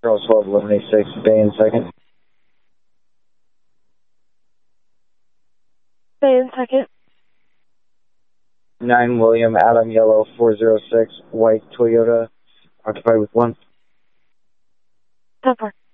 Charles 12, 1186, Bay in second. Bay in second. 9 William Adam Yellow 406, white Toyota, occupied with 1. 10-4.